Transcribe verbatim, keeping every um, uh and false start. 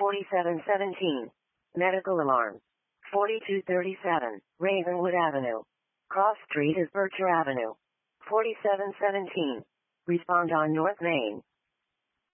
forty-seven seventeen. Medical alarm. forty-two thirty-seven. Ravenwood Avenue. Cross Street is Berkshire Avenue. forty-seven seventeen. Respond on North Main.